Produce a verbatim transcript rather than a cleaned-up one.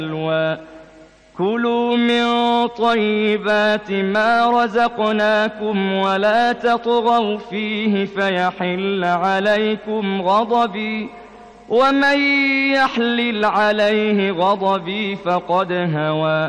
سلوى كلوا من طيبات ما رزقناكم ولا تطغوا فيه فيحل عليكم غضبي ومن يحلل عليه غضبي فقد هوى